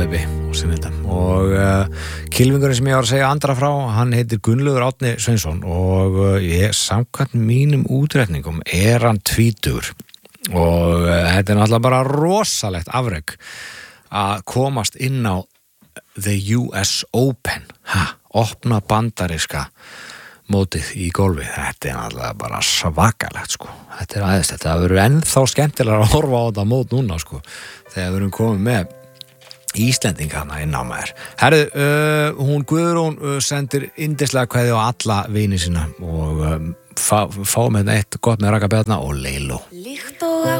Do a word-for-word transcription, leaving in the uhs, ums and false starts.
Bebbi og sem þetta og uh, kylfingurinn sem ég var að segja andra frá, hann heitir Gunnlaugur Árni Sveinsson og uh, ég samkvæmt mínum útreikningum er hann tvítugur og uh, þetta er náttúrulega bara rosalegt afrek að komast inn á The U S Open, ha, opna bandaríska mótið í golfi. Þetta er náttúrulega bara svakalegt sko. Þetta er aðeins, þetta verður ennþá skemmtilega að horfa á þetta mót núna sko, þegar við erum komið með Íslendingana inn á maður. Herðu, uh, hún Guðrún uh, sendir yndislega kveðju á alla vini sína og um, fá, fáum hérna eitt gott með Raka Bjarna og Leiló.